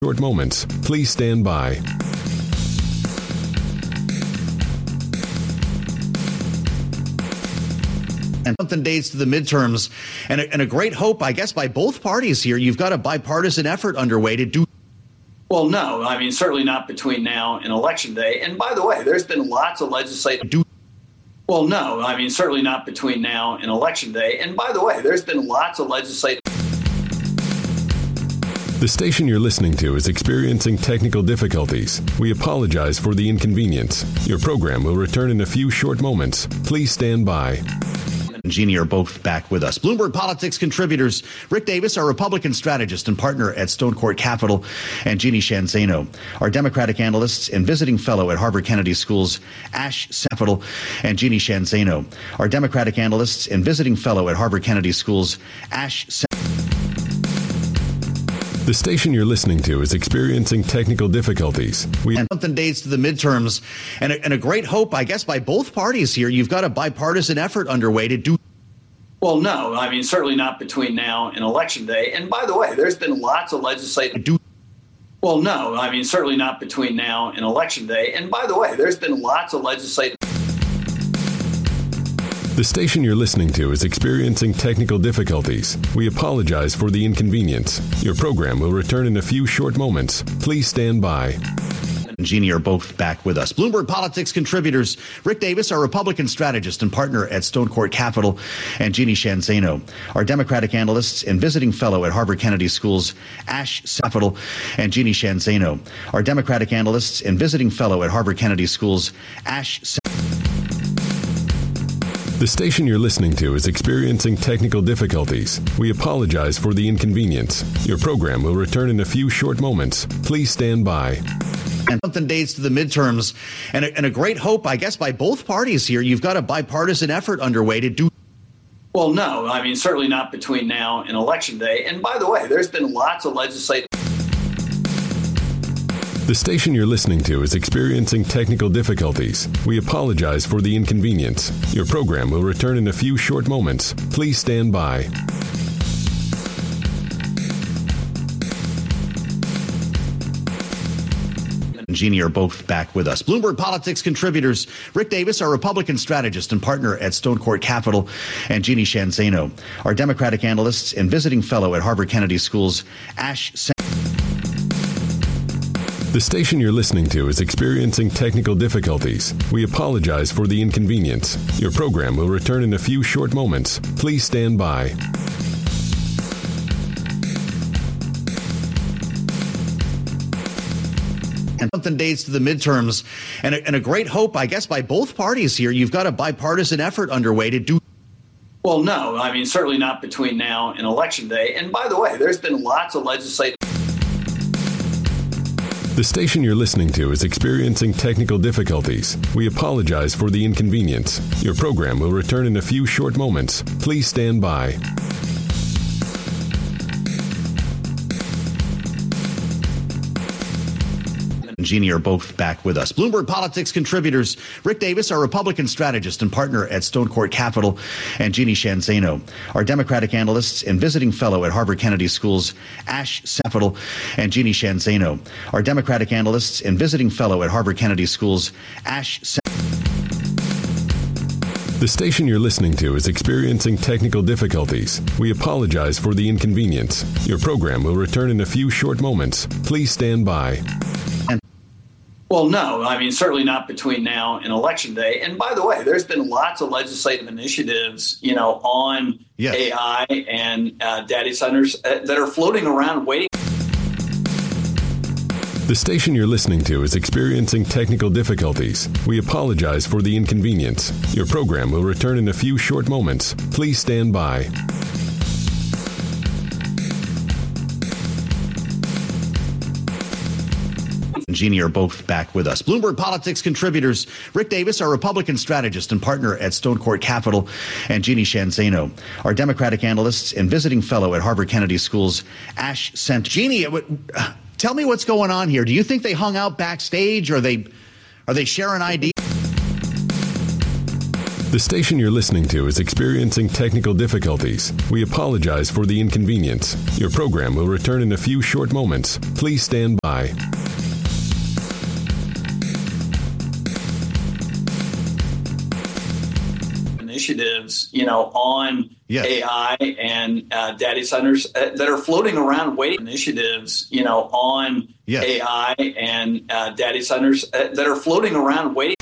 Short moments. Please stand by. And something days to the midterms, and a great hope, I guess, by both parties here. You've got a bipartisan effort underway to do. Well, no, I mean, certainly not between now and Election Day. And by the way, there's been lots of legislative. Well, no, I mean, certainly not between now and Election Day. And by the way, there's been lots of legislative. The station you're listening to is experiencing technical difficulties. We apologize for the inconvenience. Your program will return in a few short moments. Please stand by. And Jeannie are both back with us. Bloomberg Politics contributors Rick Davis, our Republican strategist and partner at Stone Court Capital, and Jeannie Sheehan Zaino, our Democratic analysts and visiting fellow at Harvard Kennedy School's Ash Capital, and Jeannie Sheehan Zaino, our Democratic analysts and visiting fellow at Harvard Kennedy School's Ash. The station you're listening to is experiencing technical difficulties. And something days to the midterms, and a great hope, I guess, by both parties here. You've got a bipartisan effort underway to do. Well, no, I mean, certainly not between now and Election Day. And by the way, there's been lots of legislative. Well, no, I mean, certainly not between now and Election Day. And by the way, there's been lots of legislative. The station you're listening to is experiencing technical difficulties. We apologize for the inconvenience. Your program will return in a few short moments. Please stand by. And Jeannie are both back with us. Bloomberg Politics contributors Rick Davis, our Republican strategist and partner at Stone Court Capital, and Jeannie Sheehan Zaino, our Democratic analysts and visiting fellow at Harvard Kennedy School's Ash Capital, and Jeannie Sheehan Zaino, our Democratic analysts and visiting fellow at Harvard Kennedy School's Ash. The station you're listening to is experiencing technical difficulties. We apologize for the inconvenience. Your program will return in a few short moments. Please stand by. And something days to the midterms, and a great hope, I guess, by both parties here. You've got a bipartisan effort underway to do. Well, no, I mean, certainly not between now and Election Day. And by the way, there's been lots of legislative. The station you're listening to is experiencing technical difficulties. We apologize for the inconvenience. Your program will return in a few short moments. Please stand by. And Jeannie are both back with us. Bloomberg Politics contributors Rick Davis, our Republican strategist and partner at Stone Court Capital, and Jeannie Sheehan Zaino, our Democratic analysts and visiting fellow at Harvard Kennedy School's Ash. The station you're listening to is experiencing technical difficulties. We apologize for the inconvenience. Your program will return in a few short moments. Please stand by. And something days to the midterms, and a great hope, I guess, by both parties here. You've got a bipartisan effort underway to do. Well, no, I mean, certainly not between now and Election Day. And by the way, there's been lots of legislative. The station you're listening to is experiencing technical difficulties. We apologize for the inconvenience. Your program will return in a few short moments. Please stand by. And Jeannie are both back with us. Bloomberg Politics contributors Rick Davis, our Republican strategist and partner at Stone Court Capital, and Jeannie Sheehan Zaino, our Democratic analysts and visiting fellow at Harvard Kennedy School's Ash Capital, and Jeannie Sheehan Zaino, our Democratic analysts and visiting fellow at Harvard Kennedy School's Ash. The station you're listening to is experiencing technical difficulties. We apologize for the inconvenience. Your program will return in a few short moments. Please stand by. Well, no, I mean, certainly not between now and Election Day. And by the way, there's been lots of legislative initiatives, on AI and data centers that are floating around waiting. The station you're listening to is experiencing technical difficulties. We apologize for the inconvenience. Your program will return in a few short moments. Please stand by. And Jeannie are both back with us. Bloomberg Politics contributors Rick Davis, our Republican strategist and partner at Stone Court Capital, and Jeannie Sheehan Zaino, our Democratic analysts and visiting fellow at Harvard Kennedy School's Ash Center. Jeannie, tell me what's going on here. Do you think they hung out backstage, or are they sharing ideas? The station you're listening to is experiencing technical difficulties. We apologize for the inconvenience. Your program will return in a few short moments. Please stand by. Initiatives, on AI and data centers that are floating around waiting initiatives, on AI and data centers that are floating around waiting.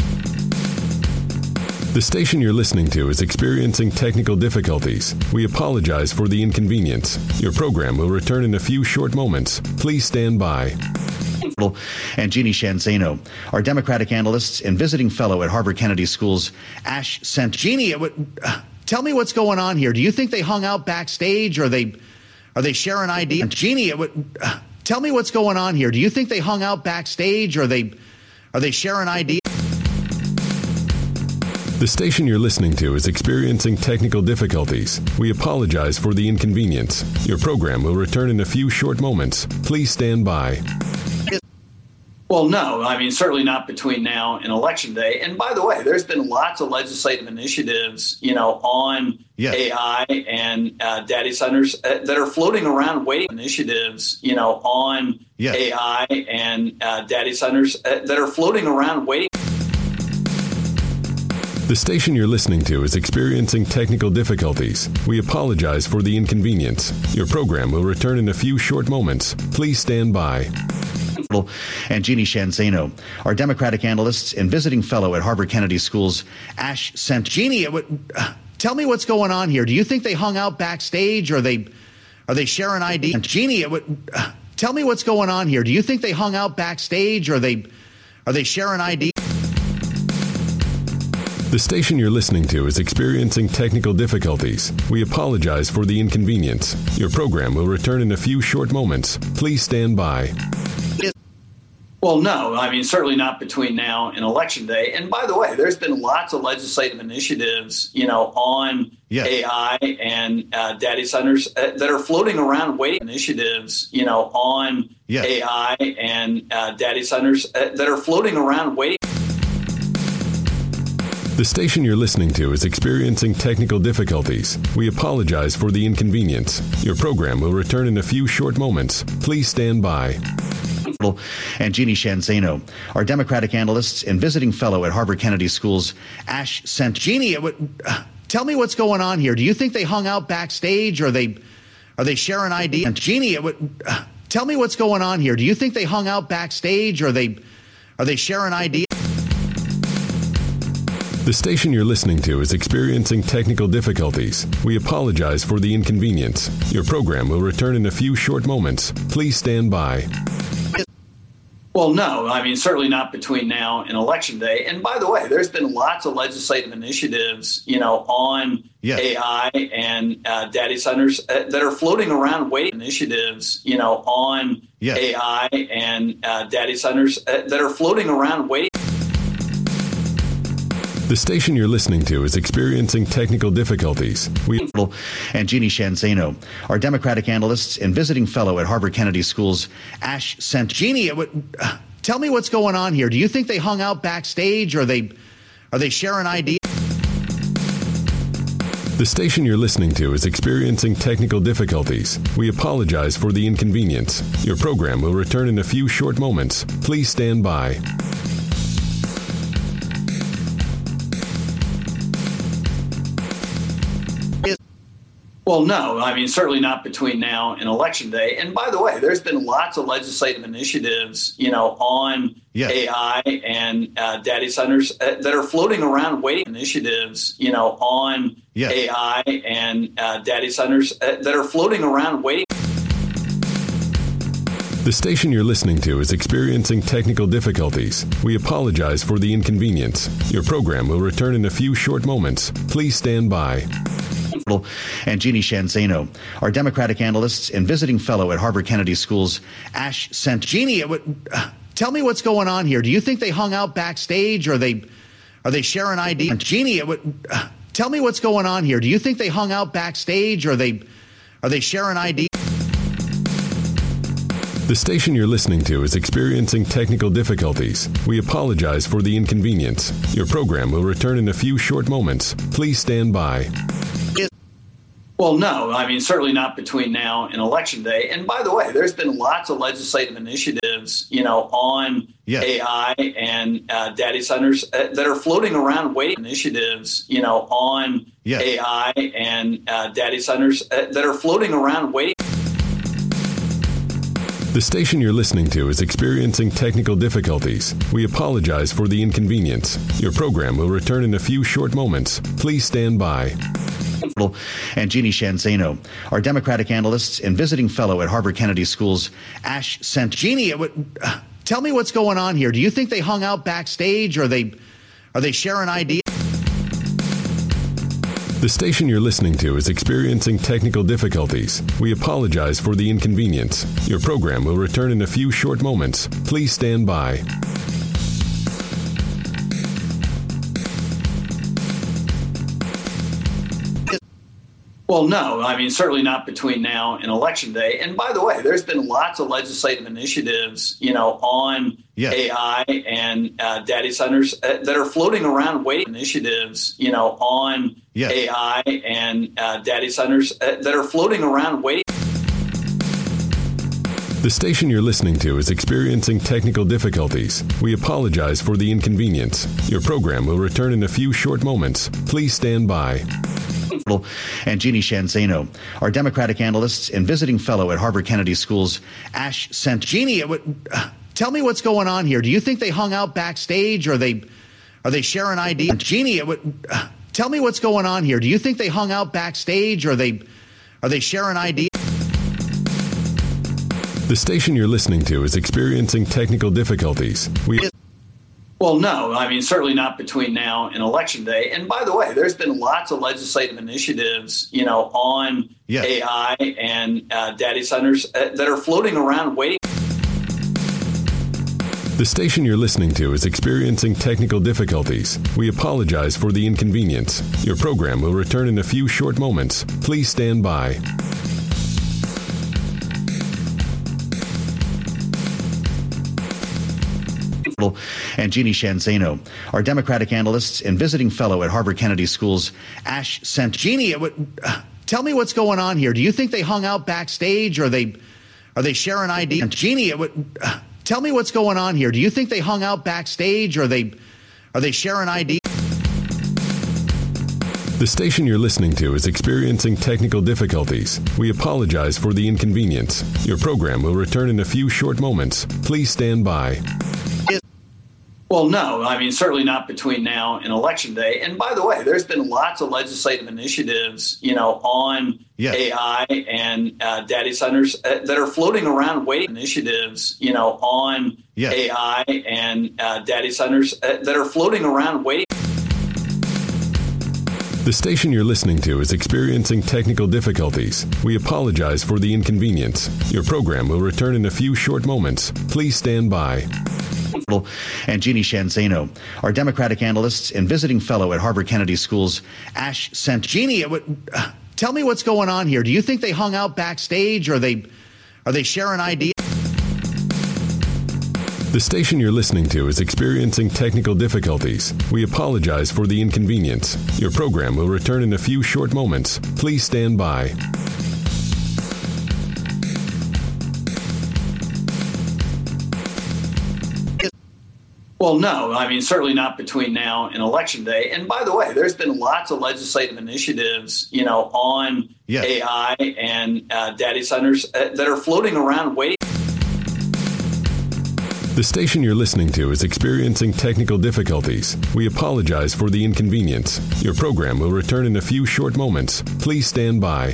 The station you're listening to is experiencing technical difficulties. We apologize for the inconvenience. Your program will return in a few short moments. Please stand by. And Jeannie Sheehan Zaino, our Democratic analysts and visiting fellow at Harvard Kennedy School's Ash Center. Jeannie, tell me what's going on here. Do you think they hung out backstage, or are they sharing ideas? Jeannie, tell me what's going on here. Do you think they hung out backstage, or are they sharing ideas? The station you're listening to is experiencing technical difficulties. We apologize for the inconvenience. Your program will return in a few short moments. Please stand by. Well, no, certainly not between now and Election Day. And by the way, there's been lots of legislative initiatives, on AI and data centers that are floating around waiting initiatives, on AI and data centers that are floating around waiting. The station you're listening to is experiencing technical difficulties. We apologize for the inconvenience. Your program will return in a few short moments. Please stand by. And Jeannie Sheehan Zaino, our Democratic analysts and visiting fellow at Harvard Kennedy School's Ash Center. Jeannie, tell me what's going on here. Do you think they hung out backstage, or are they sharing ideas? Jeannie, tell me what's going on here. Do you think they hung out backstage, or are they sharing ideas? The station you're listening to is experiencing technical difficulties. We apologize for the inconvenience. Your program will return in a few short moments. Please stand by. Well, no, certainly not between now and Election Day. And by the way, there's been lots of legislative initiatives, on AI and data centers that are floating around waiting initiatives, on AI and data centers that are floating around waiting. The station you're listening to is experiencing technical difficulties. We apologize for the inconvenience. Your program will return in a few short moments. Please stand by. And Jeannie Sheehan Zaino, our Democratic analysts and visiting fellow at Harvard Kennedy School's Ash Center. Jeannie, tell me what's going on here. Do you think they hung out backstage, or are they sharing ideas? Jeannie, tell me what's going on here. Do you think they hung out backstage, or are they sharing ideas? The station you're listening to is experiencing technical difficulties. We apologize for the inconvenience. Your program will return in a few short moments. Please stand by. Well, no, certainly not between now and Election Day. And by the way, there's been lots of legislative initiatives, on AI and data centers that are floating around waiting initiatives, on AI and data centers that are floating around waiting. The station you're listening to is experiencing technical difficulties. And Jeannie Sheehan Zaino, our Democratic analysts and visiting fellow at Harvard Kennedy School's Ash Center. Jeannie, tell me what's going on here. Do you think they hung out backstage, or are they sharing ideas? The station you're listening to is experiencing technical difficulties. We apologize for the inconvenience. Your program will return in a few short moments. Please stand by. Well, no, certainly not between now and Election Day. And by the way, there's been lots of legislative initiatives, on AI and data centers that are floating around waiting initiatives, on AI and data centers that are floating around waiting. The station you're listening to is experiencing technical difficulties. We apologize for the inconvenience. Your program will return in a few short moments. Please stand by. And Jeannie Sheehan Zaino, our Democratic analysts and visiting fellow at Harvard Kennedy School's Ash Center. Jeannie, tell me what's going on here. Do you think they hung out backstage, or are they sharing ideas? Jeannie, tell me what's going on here. Do you think they hung out backstage, or are they sharing ideas? The station you're listening to is experiencing technical difficulties. We apologize for the inconvenience. Your program will return in a few short moments. Please stand by. Well, no, I mean, certainly not between now and Election Day. And by the way, there's been lots of legislative initiatives, on AI and data centers that are floating around waiting initiatives, on AI and data centers that are floating around waiting. The station you're listening to is experiencing technical difficulties. We apologize for the inconvenience. Your program will return in a few short moments. Please stand by. And Jeannie Sheehan Zaino, our Democratic analysts and visiting fellow at Harvard Kennedy School's Ash Center. Jeannie, tell me what's going on here. Do you think they hung out backstage, or are they sharing ideas? The station you're listening to is experiencing technical difficulties. We apologize for the inconvenience. Your program will return in a few short moments. Please stand by. Well, no, I mean, certainly not between now and Election Day. And by the way, there's been lots of legislative initiatives, on AI and data centers that are floating around waiting initiatives, on AI and data centers that are floating around waiting. The station you're listening to is experiencing technical difficulties. We apologize for the inconvenience. Your program will return in a few short moments. Please stand by. And Jeannie Sheehan Zaino, our Democratic analysts and visiting fellow at Harvard Kennedy School's Ash Center. Jeannie, tell me what's going on here. Do you think they hung out backstage, or are they sharing ideas? Jeannie, tell me what's going on here. Do you think they hung out backstage, or are they sharing ideas? The station you're listening to is experiencing technical difficulties. Well, no, I mean, certainly not between now and Election Day. And by the way, there's been lots of legislative initiatives, on AI and data centers that are floating around waiting. The station you're listening to is experiencing technical difficulties. We apologize for the inconvenience. Your program will return in a few short moments. Please stand by. And Jeannie Sheehan Zaino, our Democratic analysts and visiting fellow at Harvard Kennedy School's Ash Center. Jeannie, tell me what's going on here. Do you think they hung out backstage, or are they sharing ideas? Jeannie, tell me what's going on here. Do you think they hung out backstage, or are they sharing ideas? The station you're listening to is experiencing technical difficulties. We apologize for the inconvenience. Your program will return in a few short moments. Please stand by. Well, no, I mean, certainly not between now and Election Day. And by the way, there's been lots of legislative initiatives, on AI and data centers that are floating around waiting initiatives, on AI and data centers that are floating around waiting. The station you're listening to is experiencing technical difficulties. We apologize for the inconvenience. Your program will return in a few short moments. Please stand by. And Jeannie Sheehan Zaino, our Democratic analysts and visiting fellow at Harvard Kennedy School's Ash Center. Jeannie, tell me what's going on here. Do you think they hung out backstage, or are they sharing ideas? The station you're listening to is experiencing technical difficulties. We apologize for the inconvenience. Your program will return in a few short moments. Please stand by. Well, no, I mean, certainly not between now and Election Day. And by the way, there's been lots of legislative initiatives, on AI and data centers that are floating around waiting. The station you're listening to is experiencing technical difficulties. We apologize for the inconvenience. Your program will return in a few short moments. Please stand by.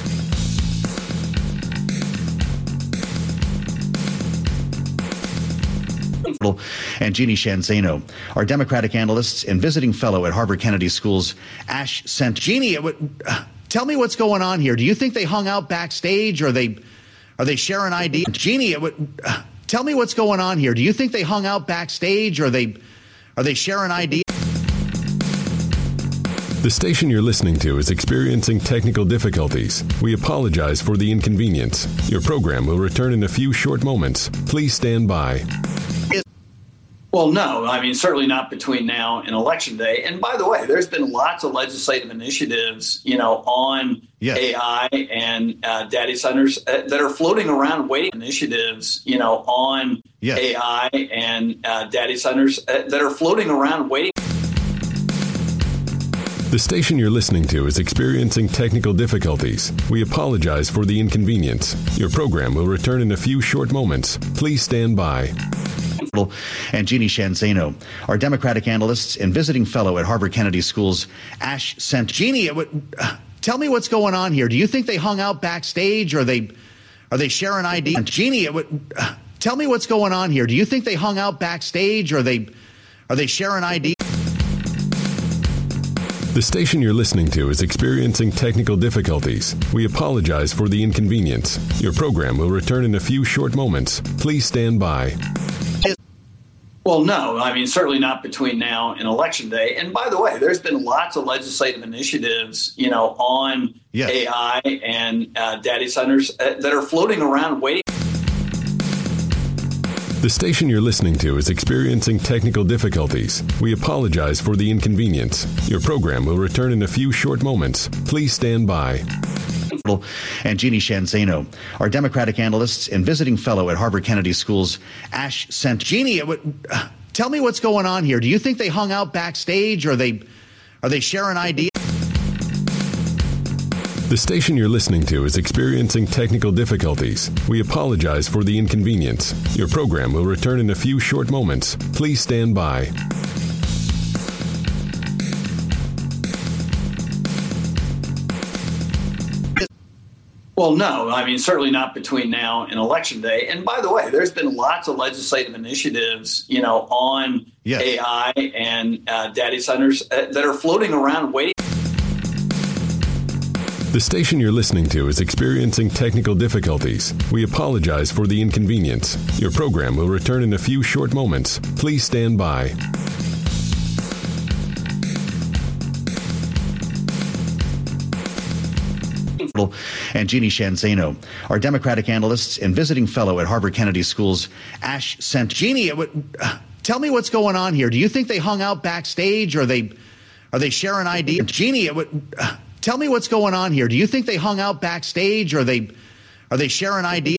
And Jeannie Sheehan Zaino, our Democratic analysts and visiting fellow at Harvard Kennedy School's Ash Center. Jeannie, tell me what's going on here. Do you think they hung out backstage, or are they sharing ideas? Jeannie, tell me what's going on here. Do you think they hung out backstage, or are they sharing ideas? The station you're listening to is experiencing technical difficulties. We apologize for the inconvenience. Your program will return in a few short moments. Please stand by. Well, no, I mean, certainly not between now and Election Day. And by the way, there's been lots of legislative initiatives, on AI and data centers that are floating around waiting initiatives, on AI and data centers that are floating around waiting. The station you're listening to is experiencing technical difficulties. We apologize for the inconvenience. Your program will return in a few short moments. Please stand by. And Jeannie Sheehan Zaino, our Democratic analysts and visiting fellow at Harvard Kennedy School's Ash Center. Jeannie, tell me what's going on here. Do you think they hung out backstage, or are they sharing ID? Jeannie, tell me what's going on here. Do you think they hung out backstage, or are they sharing ID? The station you're listening to is experiencing technical difficulties. We apologize for the inconvenience. Your program will return in a few short moments. Please stand by. Well, no, I mean, certainly not between now and Election Day. And by the way, there's been lots of legislative initiatives, on AI and data centers that are floating around waiting. The station you're listening to is experiencing technical difficulties. We apologize for the inconvenience. Your program will return in a few short moments. Please stand by. And Jeannie Sheehan Zaino, our Democratic analysts and visiting fellow at Harvard Kennedy School's Ash Center. Jeannie, tell me what's going on here. Do you think they hung out backstage, or are they sharing ID? The station you're listening to is experiencing technical difficulties. We apologize for the inconvenience. Your program will return in a few short moments. Please stand by. Well, no, I mean, certainly not between now and Election Day. And by the way, there's been lots of legislative initiatives, on AI and data centers that are floating around waiting. The station you're listening to is experiencing technical difficulties. We apologize for the inconvenience. Your program will return in a few short moments. Please stand by. And Jeannie Sheehan Zaino, our Democratic analysts and visiting fellow at Harvard Kennedy School's Ash Center. Jeannie, tell me what's going on here. Do you think they hung out backstage, or are they sharing ID? Jeannie, tell me what's going on here. Do you think they hung out backstage, or are they sharing ID?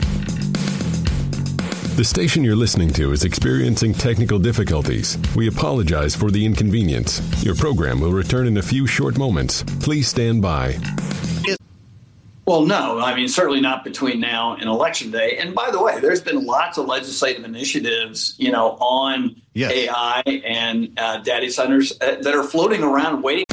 The station you're listening to is experiencing technical difficulties. We apologize for the inconvenience. Your program will return in a few short moments. Please stand by. Well, no, I mean, certainly not between now and Election Day. And by the way, there's been lots of legislative initiatives, on AI and data centers that are floating around waiting.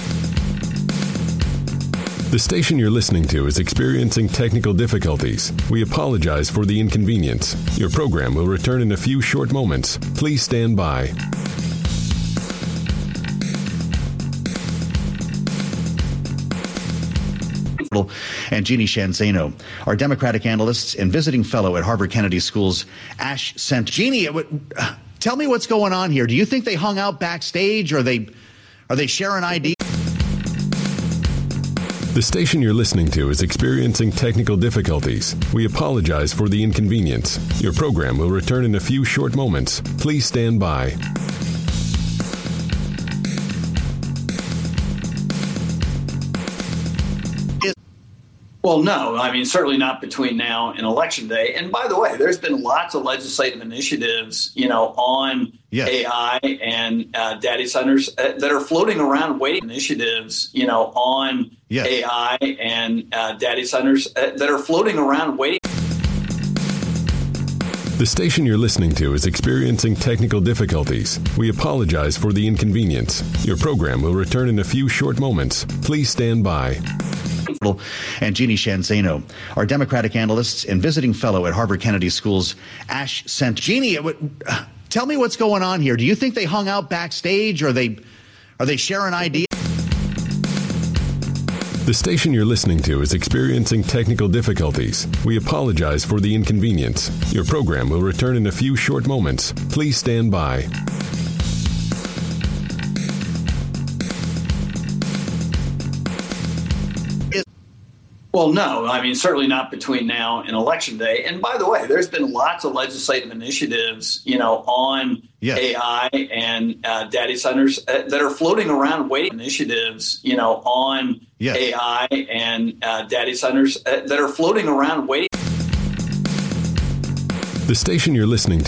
The station you're listening to is experiencing technical difficulties. We apologize for the inconvenience. Your program will return in a few short moments. Please stand by. And Jeannie Sheehan Zaino, our Democratic analysts and visiting fellow at Harvard Kennedy School's Ash Center. Jeannie, tell me what's going on here. Do you think they hung out backstage, or are they sharing ID? The station you're listening to is experiencing technical difficulties. We apologize for the inconvenience. Your program will return in a few short moments. Please stand by. Well, no, I mean, certainly not between now and Election Day. And by the way, there's been lots of legislative initiatives, on AI and data centers that are floating around waiting. Initiatives, on AI and data centers that are floating around waiting. The station you're listening to is experiencing technical difficulties. We apologize for the inconvenience. Your program will return in a few short moments. Please stand by. And Jeannie Sheehan Zaino, our Democratic analysts and visiting fellow at Harvard Kennedy School's Ash Center. Jeannie, tell me what's going on here. Do you think they hung out backstage, or are they sharing ID? The station you're listening to is experiencing technical difficulties. We apologize for the inconvenience. Your program will return in a few short moments. Please stand by. Well, no, I mean, certainly not between now and Election Day. And by the way, there's been lots of legislative initiatives, on AI and data centers that are floating around waiting. Initiatives, on AI and data centers that are floating around waiting. The station you're listening